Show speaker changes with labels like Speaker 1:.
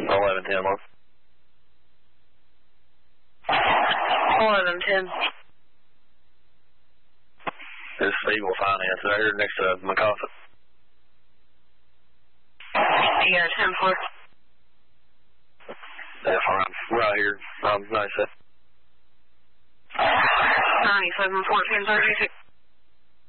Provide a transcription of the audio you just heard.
Speaker 1: 1110, Lord.
Speaker 2: 1110.
Speaker 1: This is Eagle Finance right here next to McCoffin.
Speaker 2: Yeah, 10-4.
Speaker 1: Yeah, fine. Right here. Nice.
Speaker 2: 97-14-36.